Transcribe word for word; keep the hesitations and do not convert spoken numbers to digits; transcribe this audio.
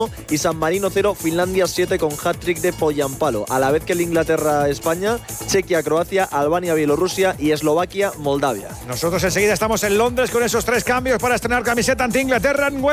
y San Marino cero, Finlandia siete con hat-trick de Poyampalo, a la vez que el Inglaterra-España, Chequia-Croacia, Albania-Bielorrusia y Eslovaquia-Moldavia. Nosotros enseguida estamos en Londres con esos tres cambios para estrenar camiseta ante Inglaterra en